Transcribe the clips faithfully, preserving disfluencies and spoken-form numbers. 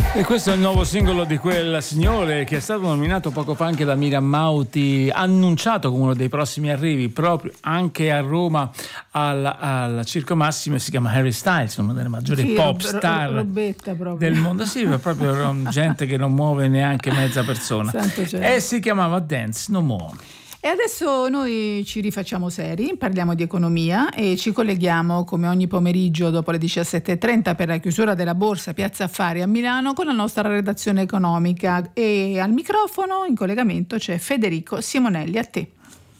E questo è il nuovo singolo di quel signore che è stato nominato poco fa anche da Miriam Mauti, annunciato come uno dei prossimi arrivi proprio anche a Roma al, al Circo Massimo, e si chiama Harry Styles, una delle maggiori sì, pop rob- star robetta proprio del mondo. Sì, è proprio gente che non muove neanche mezza persona. E si chiamava Dance No More. E adesso noi ci rifacciamo seri, parliamo di economia e ci colleghiamo come ogni pomeriggio dopo le diciassette e trenta per la chiusura della Borsa Piazza Affari a Milano con la nostra redazione economica, e al microfono in collegamento c'è Federico Simonelli. A te.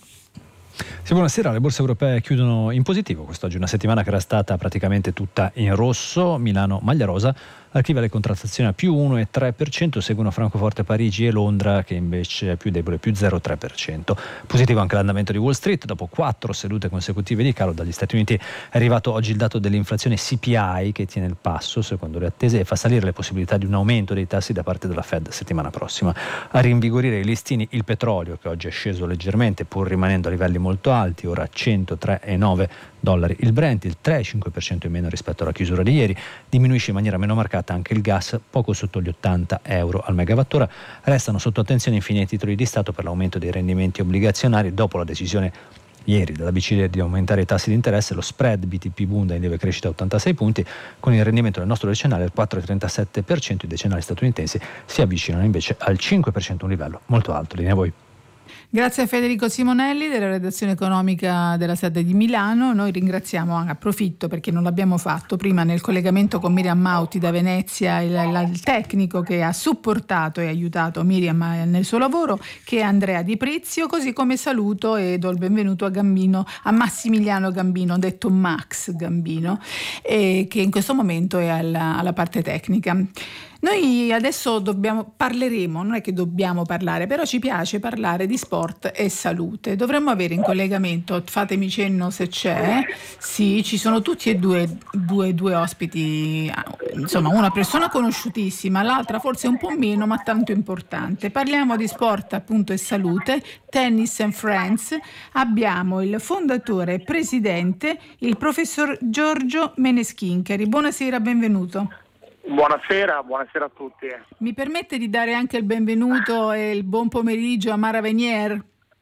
Sì, buonasera. Le borse europee chiudono in positivo quest'oggi, una settimana che era stata praticamente tutta in rosso. Milano maglia rosa archiva le contrattazioni a più uno virgola tre per cento, seguono Francoforte, Parigi e Londra che invece è più debole, più zero virgola tre per cento. Positivo anche l'andamento di Wall Street, dopo quattro sedute consecutive di calo dagli Stati Uniti è arrivato oggi il dato dell'inflazione C P I che tiene il passo secondo le attese e fa salire le possibilità di un aumento dei tassi da parte della Fed settimana prossima. A rinvigorire i listini il petrolio, che oggi è sceso leggermente pur rimanendo a livelli molto alti, ora a centotré virgola nove dollari il Brent, il tre virgola cinque per cento in meno rispetto alla chiusura di ieri. Diminuisce in maniera meno marcata anche il gas, poco sotto gli ottanta euro al megawattora. Restano sotto attenzione infine i titoli di Stato per l'aumento dei rendimenti obbligazionari dopo la decisione ieri della B C E di aumentare i tassi di interesse. Lo spread B T P Bund è in lieve crescita a ottantasei punti, con il rendimento del nostro decennale al quattro virgola trentasette per cento. I decennali statunitensi si avvicinano invece al cinque per cento, un livello molto alto. Linea a voi. Grazie a Federico Simonelli della redazione economica della sede di Milano. Noi ringraziamo, approfitto perché non l'abbiamo fatto prima nel collegamento con Miriam Mauti da Venezia, il, il tecnico che ha supportato e aiutato Miriam nel suo lavoro, che è Andrea Di Prizio, così come saluto e do il benvenuto a Gambino, a Massimiliano Gambino, detto Max Gambino, eh, che in questo momento è alla, alla parte tecnica. Noi adesso dobbiamo, parleremo, non è che dobbiamo parlare, però ci piace parlare di sport e salute. Dovremmo avere in collegamento, fatemi cenno se c'è, sì, ci sono tutti e due, due, due ospiti, insomma una persona conosciutissima, l'altra forse un po' meno ma tanto importante. Parliamo di sport appunto e salute, Tennis and Friends. Abbiamo il fondatore e presidente, il professor Giorgio Meneschincheri. Buonasera, benvenuto. Buonasera, buonasera a tutti. Mi permette di dare anche il benvenuto e il buon pomeriggio a Mara Venier?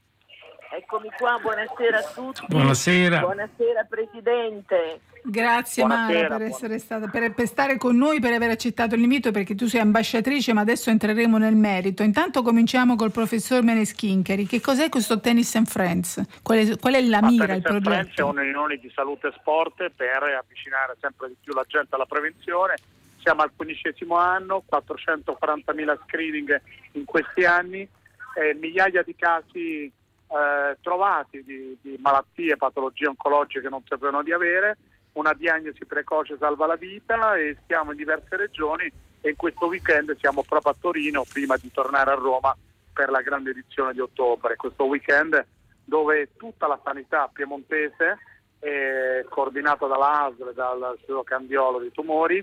Eccomi qua, buonasera a tutti. Buonasera. Buonasera Presidente. Grazie Buonasera, Mara per essere stata, per, per stare con noi, per aver accettato l'invito, perché tu sei ambasciatrice, ma adesso entreremo nel merito. Intanto cominciamo col professor Meneschincheri. Che cos'è questo Tennis and Friends? Qual è, qual è la Ma mira, il Tennis and progetto? Friends è un'unione di salute e sport per avvicinare sempre di più la gente alla prevenzione. Siamo al quindicesimo anno, quattrocentoquarantamila screening in questi anni, eh, migliaia di casi eh, trovati di, di malattie, patologie oncologiche che non sapevano di avere. Una diagnosi precoce salva la vita e siamo in diverse regioni, e in questo weekend siamo proprio a Torino prima di tornare a Roma per la grande edizione di ottobre. Questo weekend dove tutta la sanità piemontese, è coordinata dalla A S L e dall'Istituto Candiolo dei Tumori,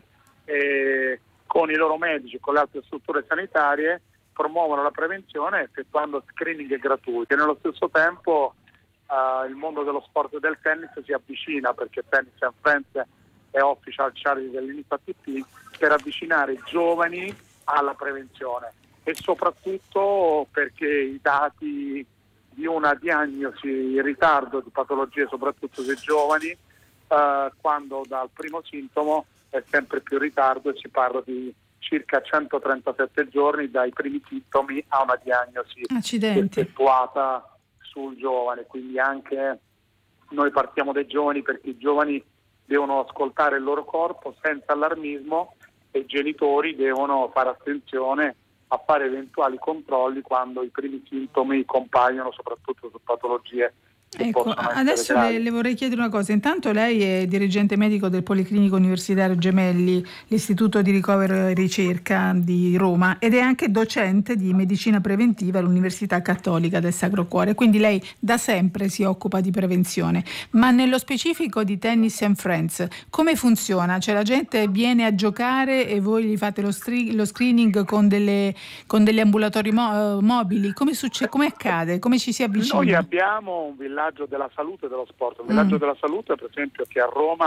e con i loro medici e con le altre strutture sanitarie promuovono la prevenzione effettuando screening gratuiti. E nello stesso tempo uh, il mondo dello sport e del tennis si avvicina, perché Tennis and Friends è official charity dell'I N P A T P, per avvicinare i giovani alla prevenzione, e soprattutto perché i dati di una diagnosi in ritardo di patologie, soprattutto dei giovani, uh, quando dal primo sintomo è sempre più in ritardo, e si parla di circa centotrentasette giorni dai primi sintomi a una diagnosi Accidenti. effettuata sul giovane. Quindi anche noi partiamo dai giovani, perché i giovani devono ascoltare il loro corpo senza allarmismo, e i genitori devono fare attenzione a fare eventuali controlli quando i primi sintomi compaiono, soprattutto su patologie. Ecco, adesso le, le vorrei chiedere una cosa. Intanto lei è dirigente medico del Policlinico Universitario Gemelli, l'Istituto di Ricovero e Ricerca di Roma, ed è anche docente di medicina preventiva all'Università Cattolica del Sacro Cuore, quindi lei da sempre si occupa di prevenzione. Ma nello specifico di Tennis and Friends, come funziona? Cioè la gente viene a giocare e voi gli fate lo, stri- lo screening con delle con degli ambulatori mo- mobili? Come succede? Come accade? Come ci si avvicina? Noi abbiamo un villaggio della salute e dello sport. Un villaggio mm. della salute, per esempio, che a Roma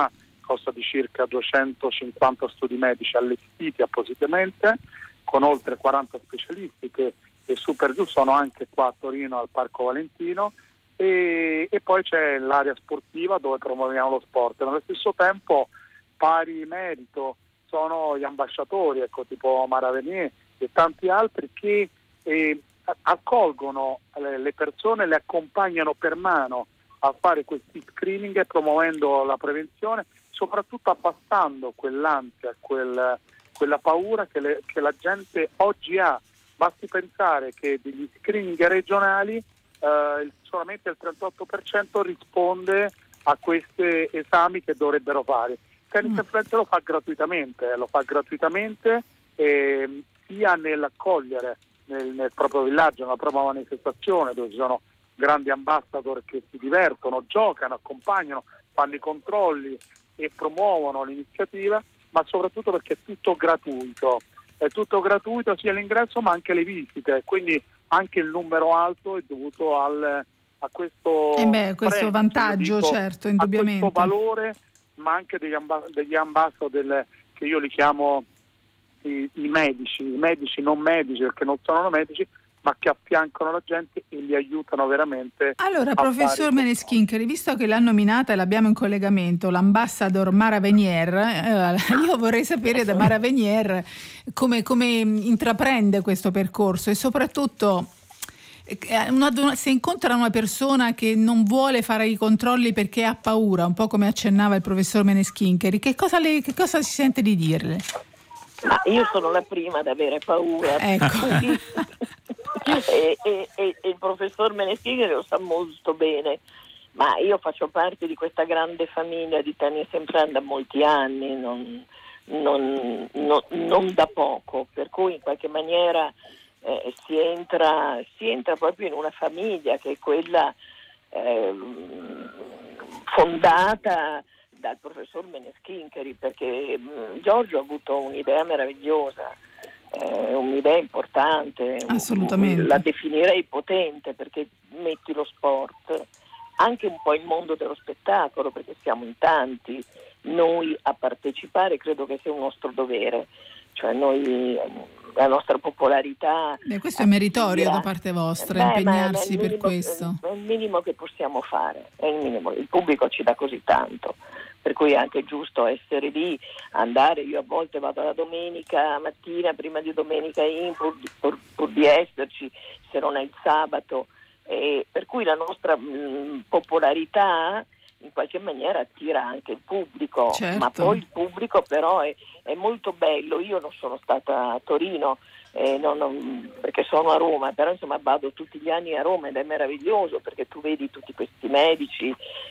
costa di circa duecentocinquanta studi medici allestiti appositamente, con oltre quaranta specialisti che e su per giù sono anche qua a Torino al Parco Valentino, e, e poi c'è l'area sportiva dove promuoviamo lo sport. Nello stesso tempo pari merito sono gli ambasciatori, ecco, tipo Mara Venier e tanti altri che eh, accolgono le, le persone, le accompagnano per mano a fare questi screening, promuovendo la prevenzione, soprattutto abbassando quell'ansia, quel, quella paura che, le, che la gente oggi ha. Basti pensare che degli screening regionali eh, solamente il trentotto per cento risponde a questi esami che dovrebbero fare. Tennis mm. lo fa gratuitamente, lo fa gratuitamente eh, sia nell'accogliere nel, nel proprio villaggio, nella propria manifestazione, dove ci sono grandi ambassador che si divertono, giocano, accompagnano, fanno i controlli e promuovono l'iniziativa, ma soprattutto perché è tutto gratuito. È tutto gratuito sia l'ingresso ma anche le visite, quindi anche il numero alto è dovuto al, a questo, eh beh, questo prezzo, vantaggio, dico, certo, indubbiamente. A questo valore, ma anche degli, amba- degli ambassador che io li chiamo i, i medici, i medici non medici perché non sono medici, ma che affiancano la gente e li aiutano veramente. Allora, professor Meneschincheri, visto che l'ha nominata e l'abbiamo in collegamento, l'ambassador Mara Venier, eh, io vorrei sapere da Mara Venier come, come intraprende questo percorso e soprattutto una, se incontra una persona che non vuole fare i controlli perché ha paura, un po' come accennava il professor Meneschincheri, che cosa, le, che cosa si sente di dirle? Ma io sono la prima ad avere paura. Ecco. e, e, e, e il professor Meneschincheri lo sa molto bene, ma io faccio parte di questa grande famiglia di Tennis and Friends da molti anni, non, non, non, non da poco, per cui in qualche maniera eh, si, entra, si entra proprio in una famiglia che è quella eh, fondata dal professor Meneschincheri, perché mh, Giorgio ha avuto un'idea meravigliosa, eh, un'idea importante, assolutamente, la definirei potente, perché metti lo sport anche un po' il mondo dello spettacolo, perché siamo in tanti noi a partecipare, credo che sia un nostro dovere, cioè noi, la nostra popolarità. Beh, questo è meritorio da parte vostra, beh, impegnarsi minimo, per questo. È il minimo che possiamo fare, è il minimo, il pubblico ci dà così tanto, per cui è anche giusto essere lì, andare. Io a volte vado la domenica mattina, prima di domenica in, pur, pur, pur di esserci, se non è il sabato, e per cui la nostra mh, popolarità in qualche maniera attira anche il pubblico, certo. Ma poi il pubblico però è, è molto bello. Io non sono stata a Torino eh, non, non, perché sono a Roma, però insomma vado tutti gli anni a Roma ed è meraviglioso perché tu vedi tutti questi medici,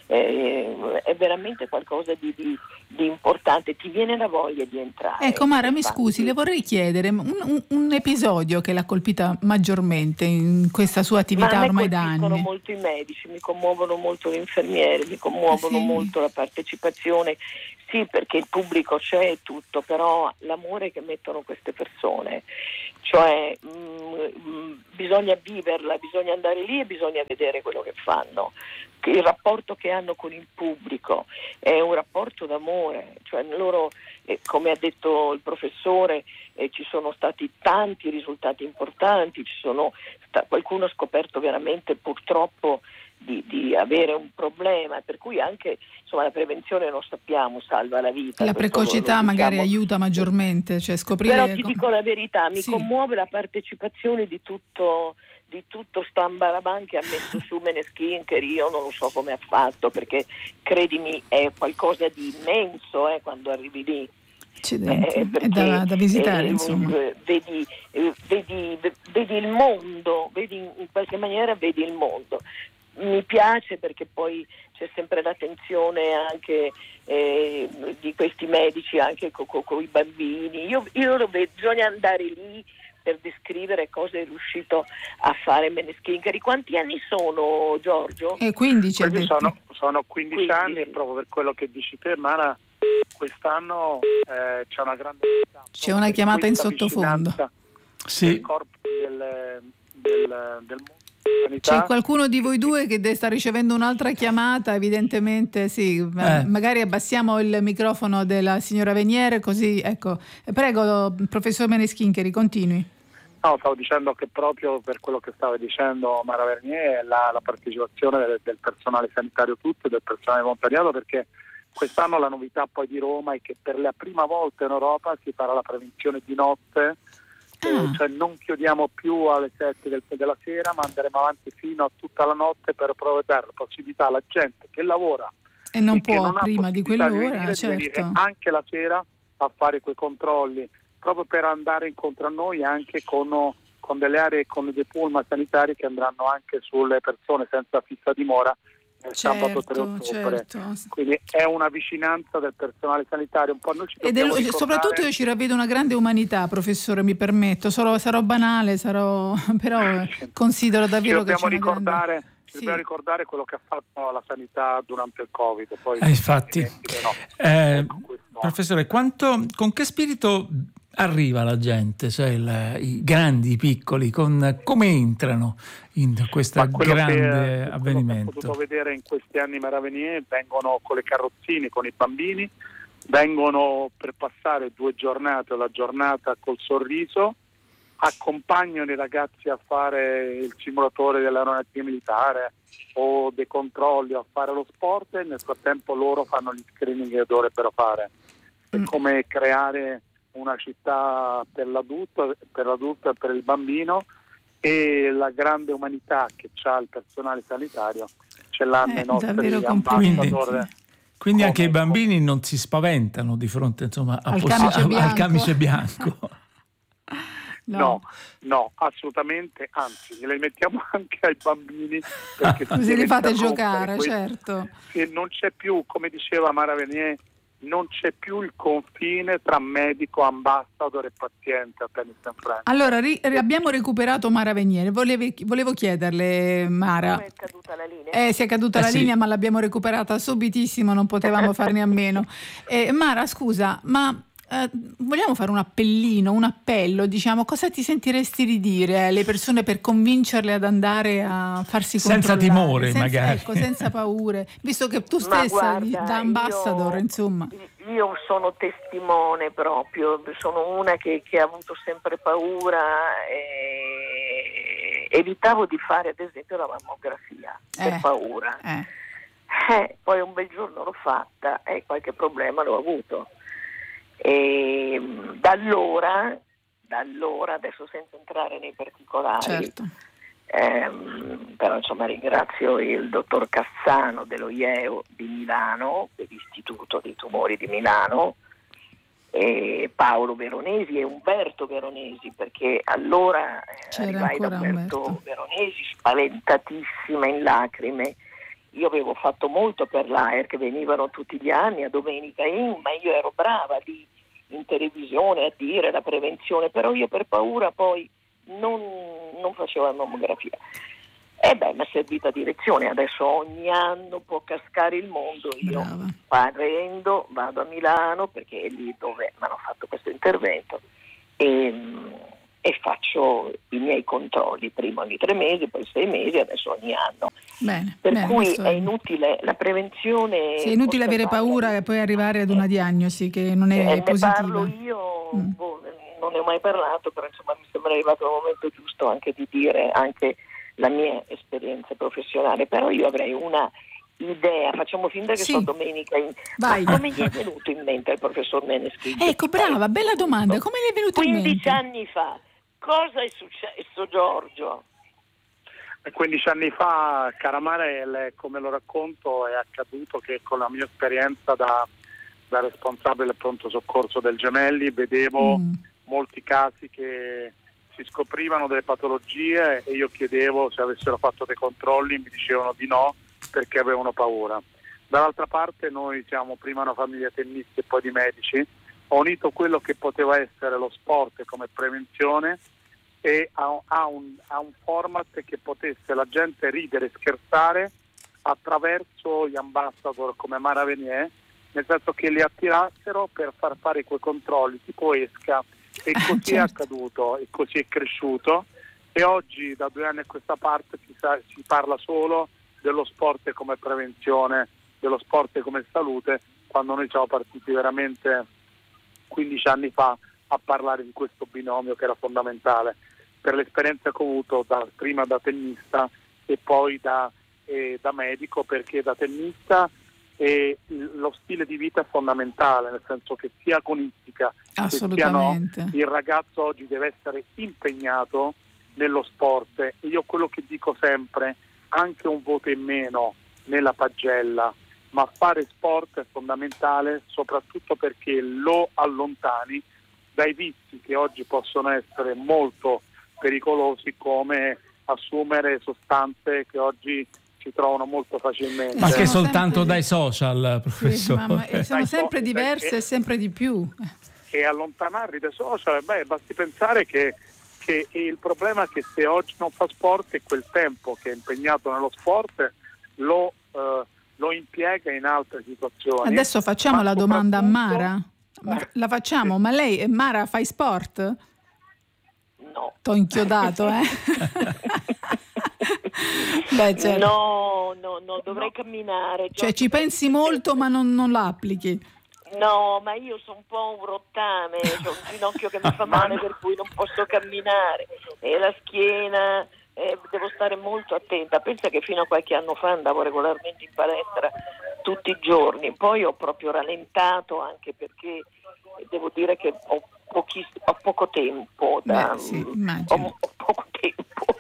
eh, è veramente qualcosa di, di, di importante, ti viene la voglia di entrare. Ecco Mara, mi scusi, le vorrei chiedere un, un, un episodio che l'ha colpita maggiormente in questa sua attività ormai da anni. Mi commuovono molto i medici, mi commuovono molto gli infermieri, mi commuovono sì. molto la partecipazione. Sì, perché il pubblico c'è e tutto, però l'amore che mettono queste persone, cioè mh, bisogna viverla, bisogna andare lì e bisogna vedere quello che fanno. Il rapporto che hanno con il pubblico è un rapporto d'amore, cioè loro, eh, come ha detto il professore, eh, ci sono stati tanti risultati importanti, ci sono sta, qualcuno ha scoperto veramente purtroppo Di, di avere un problema, per cui anche insomma la prevenzione lo sappiamo salva la vita. La precocità lo, lo magari diciamo, aiuta maggiormente, cioè scoprire. Però ti dico la verità, mi sì. commuove la partecipazione di tutto di tutto Stambaraban che ha messo su Meneschincheri. Io non lo so come ha fatto, perché credimi è qualcosa di immenso eh, quando arrivi lì. Eh, perché, è da, da visitare, eh, insomma. Vedi, eh, vedi, vedi il mondo, vedi in qualche maniera vedi il mondo. Mi piace perché poi c'è sempre l'attenzione anche eh, di questi medici anche con co, co i bambini. Io, io lo vedo, bisogna andare lì per descrivere cosa è riuscito a fare Meneschincheri. Quanti anni sono, Giorgio? Eh, quindici. Sono, sono quindici, quindici anni e proprio per quello che dici te, Mara, quest'anno eh, c'è una grande c'è una chiamata in sottofondo. Sì. Del corpo del, del, del mondo C'è qualcuno di voi due che sta ricevendo un'altra chiamata, evidentemente sì, eh. magari abbassiamo il microfono della signora Venier, così ecco. Prego, professor Meneschincheri, continui. No, stavo dicendo che proprio per quello che stava dicendo Mara Vernier è la, la partecipazione del, del personale sanitario tutto e del personale volontariato, perché quest'anno la novità poi di Roma è che per la prima volta in Europa si farà la prevenzione di notte. Eh, cioè non chiudiamo più alle sette del, della sera, ma andremo avanti fino a tutta la notte per provare la possibilità alla gente che lavora e non e può che non prima di quell'ora, di venire, certo. di venire anche la sera a fare quei controlli, proprio per andare incontro a noi anche con, con delle aree, con dei pullman sanitari che andranno anche sulle persone senza fissa dimora il certo, sabato tre ottobre. Certo. Quindi è una vicinanza del personale sanitario un po' noi ci e del, ricordare... soprattutto io ci ravvedo una grande umanità, professore, mi permetto, sarò, sarò banale, sarò, però considero davvero ci che c'è ricordare, una grande... ci dobbiamo ricordare quello che ha fatto la sanità durante il Covid. Poi eh, infatti, no. eh, ecco, professore, quanto, con che spirito arriva la gente, cioè il, i grandi, i piccoli, con, come entrano in questo grande che, avvenimento? Ho potuto vedere in questi anni Mara Venier, vengono con le carrozzine, con i bambini, vengono per passare due giornate, la giornata col sorriso, accompagnano i ragazzi a fare il simulatore dell'aeronautica militare o dei controlli o a fare lo sport, e nel frattempo loro fanno gli screening che dovrebbero fare. È come creare una città per l'adulto, per l'adulto e per il bambino, e la grande umanità che ha il personale sanitario ce l'hanno eh, i nostri ambasciatori. Quindi anche i bambini non si spaventano di fronte, insomma, al, possi- camice al, bianco. al camice bianco. No. no, no, assolutamente, anzi, gliele mettiamo anche ai bambini perché così li fate giocare, certo. Che non c'è più, come diceva Mara Venier, non c'è più il confine tra medico, ambassador e paziente a Tennis and Friends. Allora, ri- abbiamo recuperato Mara Venier. Volevo, volevo chiederle, Mara. È caduta la linea. Eh, si è caduta eh, la sì. linea, ma l'abbiamo recuperata subitissimo, non potevamo farne a meno. Eh, Mara, scusa, ma eh, vogliamo fare un appellino, un appello, diciamo, cosa ti sentiresti di dire alle persone per convincerle ad andare a farsi senza controllare? Timore, senza timore, magari. ecco, senza paure, visto che tu stessa guarda, da ambassador, io, insomma. Io sono testimone proprio, sono una che, che ha avuto sempre paura e evitavo di fare ad esempio la mammografia eh, per paura. Eh. Eh, poi un bel giorno l'ho fatta e qualche problema l'ho avuto. E da allora, da allora, adesso senza entrare nei particolari, certo. ehm, però insomma ringrazio il dottor Cassano dello I E U di Milano, dell'Istituto dei Tumori di Milano, e Paolo Veronesi e Umberto Veronesi, perché allora C'era arrivai da Umberto, Umberto Veronesi spaventatissima, in lacrime. Io avevo fatto molto per l'A I R, che venivano tutti gli anni a Domenica In, ma io ero brava lì in televisione a dire la prevenzione, però io per paura poi non, non facevo la mammografia. E beh, mi è servita direzione, adesso ogni anno può cascare il mondo, io prendo, vado a Milano, perché è lì dove mi hanno fatto questo intervento, e... e faccio i miei controlli, prima ogni tre mesi, poi sei mesi, adesso ogni anno. Bene, per bene, cui questo è inutile la prevenzione. Sì, è inutile avere paura e poi arrivare ad una diagnosi che non è eh, positiva. Ne parlo io, mm. boh, non ne ho mai parlato, però insomma mi sembra arrivato il momento giusto anche di dire anche la mia esperienza professionale, però io avrei una idea, facciamo finta che sì. sono Domenica In. Vai. Ma come gli è venuto in mente il professor Meneschincheri? Ecco, brava, bella domanda, come gli è venuto in mente? quindici anni fa. Cosa è successo, Giorgio? quindici anni fa, cara Marele, come lo racconto, è accaduto che con la mia esperienza da, da responsabile del pronto soccorso del Gemelli vedevo mm. molti casi che si scoprivano delle patologie e io chiedevo se avessero fatto dei controlli, mi dicevano di no perché avevano paura. Dall'altra parte noi siamo prima una famiglia tennisti e poi di medici, ho unito quello che poteva essere lo sport come prevenzione e a, a, un, a un format che potesse la gente ridere e scherzare attraverso gli ambassador come Mara Venier, nel senso che li attirassero per far fare quei controlli tipo esca, e così certo. è accaduto e così è cresciuto, E oggi, da due anni a questa parte, si, sa, si parla solo dello sport come prevenzione, dello sport come salute, quando noi siamo partiti veramente quindici anni fa a parlare di questo binomio che era fondamentale, per l'esperienza che ho avuto da, prima da tennista e poi da, eh, da medico, perché da tennista eh, lo stile di vita è fondamentale, nel senso che sia agonistica che sia no, il ragazzo oggi deve essere impegnato nello sport, e io quello che dico sempre, anche un voto in meno nella pagella, ma fare sport è fondamentale, soprattutto perché lo allontani dai vizi che oggi possono essere molto pericolosi, come assumere sostanze che oggi si trovano molto facilmente. Ma che soltanto sempre... dai social, professore? Sì, ma, ma sono dai sempre so- diverse e sempre di più. E allontanarli dai social, beh, basti pensare che che il problema è che se oggi non fa sport, e quel tempo che è impegnato nello sport lo, eh, lo impiega in altre situazioni. Adesso facciamo ma la domanda a Mara. Ma la facciamo, sì. Ma lei, Mara, fai sport? No. T'ho inchiodato, eh? Beh, certo. No, no, no, dovrei no. camminare. Cioè ci pensi molto ma non, non la applichi? No, ma io sono un po' un rottame, ho un ginocchio che mi fa male per cui non posso camminare, e la schiena, eh, devo stare molto attenta. Pensa che fino a qualche anno fa andavo regolarmente in palestra tutti i giorni, poi ho proprio rallentato, anche perché devo dire che ho, pochi, ho poco tempo, da, Beh, sì, ho, ho poco tempo.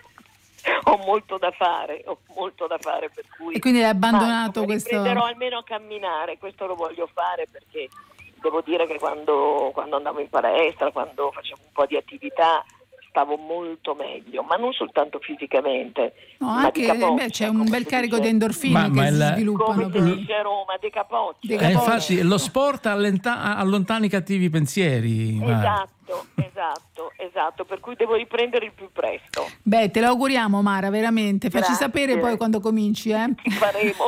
Ho molto da fare, ho molto da fare, per cui e quindi hai abbandonato ma, questo. Riprenderò almeno a camminare, questo lo voglio fare, perché devo dire che quando, quando andavo in palestra, quando facevo un po' di attività, stavo molto meglio, ma non soltanto fisicamente. No, anche capoccia, beh, c'è un bel carico di endorfine ma, che ma si il, sviluppano. Come si dice a Roma, de capoccia. Eh, infatti lo sport allenta- allontana i cattivi pensieri. Esatto. Esatto, esatto, per cui devo riprendere il più presto. Beh, te lo auguriamo, Mara, veramente. Facci Grazie. sapere poi quando cominci, eh? Faremo.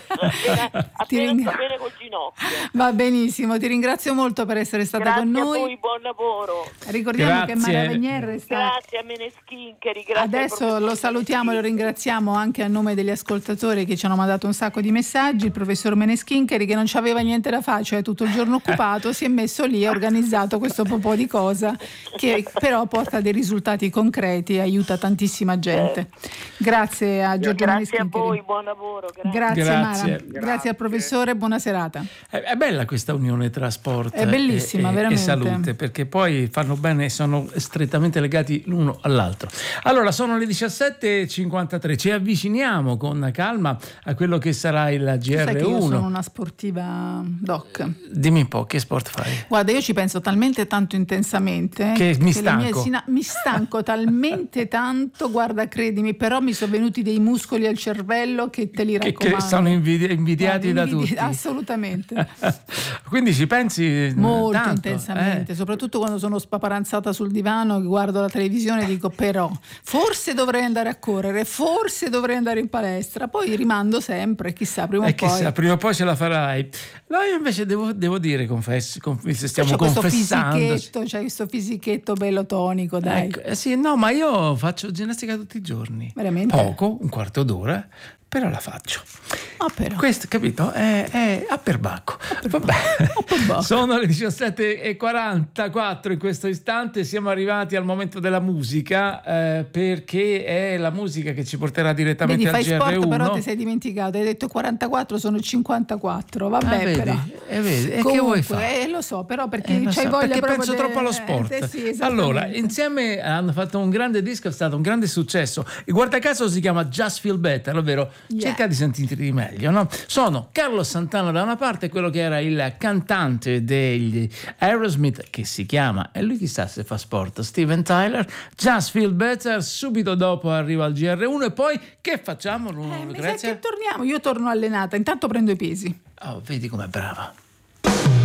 appena appena ring... sta bene col ginocchio. Va benissimo, ti ringrazio molto per essere stata grazie con noi. Grazie a voi, buon lavoro. Ricordiamo grazie. che Mara Venier sta... Grazie a Meneschincheri, grazie. Adesso lo salutiamo e lo ringraziamo anche a nome degli ascoltatori che ci hanno mandato un sacco di messaggi. Il professor Meneschincheri, che non c'aveva niente da fare, cioè tutto il giorno occupato, si è messo lì e ha organizzato questo po' di cosa che però porta dei risultati concreti e aiuta tantissima gente. Grazie a Giorgio Grazie Meneschincheri. a voi, buon lavoro. Grazie, grazie, grazie. Mara. Grazie. grazie al professore, buona serata. È, è bella questa unione tra sport è bellissima, e, veramente. e salute, perché poi fanno bene e sono strettamente legati l'uno all'altro. Allora, sono le diciassette e cinquantatré, ci avviciniamo con calma a quello che sarà il G R uno. Sai che io sono una sportiva doc. Dimmi un po', che sport fai? Guarda, io ci penso talmente tanto intensamente che mi stanco. Mie, mi stanco talmente tanto, guarda, credimi, però mi sono venuti dei muscoli al cervello che te li raccomando. Che, che sono invidi- invidiati guarda, da invidi- tutti. Assolutamente. Quindi ci pensi molto tanto, intensamente, eh. soprattutto quando sono spaparanzata sul divano, guardo la televisione e dico però forse dovrei andare a correre, forse dovrei andare in palestra, poi rimando sempre, chissà, prima o eh, poi. Chissà, prima o poi ce la farai. No, io invece devo, devo dire, confessi, confessi stiamo c'è confessando. Questo fisichetto, c'è questo fisichetto bello tonico, dai. Ecco, eh sì, no, ma io faccio ginnastica tutti i giorni. Veramente? Poco, un quarto d'ora, però la faccio. Ah, però. Questo, capito? È, è a perbacco. Vabbè. Sono le diciassette e quarantaquattro in questo istante, siamo arrivati al momento della musica, eh, perché è la musica che ci porterà direttamente vedi, al G R uno. Fai sport, però ti sei dimenticato, hai detto quarantaquattro, sono cinquantaquattro, vabbè, ah, vedi, però. Eh, vedi. E comunque, che vuoi fare? Eh, lo so, però perché eh, c'hai so, voglia perché proprio penso de... troppo allo sport. Eh, sì, allora, insieme hanno fatto un grande disco, è stato un grande successo, e guarda caso si chiama Just Feel Better, ovvero yeah. cerca di sentirti meglio, no? Sono Carlos Santana da una parte, quello che era il cantante degli Aerosmith, che si chiama, e lui chissà se fa sport, Steven Tyler. Just Feel Better, subito dopo arriva il G R uno, e poi che facciamo? Eh, mi sa che torniamo, io torno allenata, intanto prendo i pesi. Oh, vedi com'è brava.